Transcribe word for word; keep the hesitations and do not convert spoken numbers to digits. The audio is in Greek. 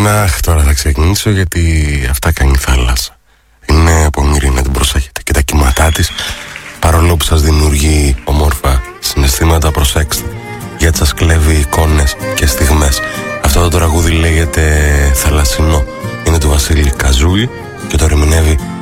Λοιπόν, αχ, τώρα θα ξεκινήσω γιατί αυτά κάνει η θάλασσα. Είναι πονηρή, να την προσέχετε. Και τα κύματά της, παρόλο που σας δημιουργεί όμορφα συναισθήματα, προσέξτε, γιατί σας κλέβει εικόνες και στιγμές. Αυτό το τραγούδι λέγεται Θαλασσινό. Είναι του Βασίλη Καζούλη και το ερμηνεύει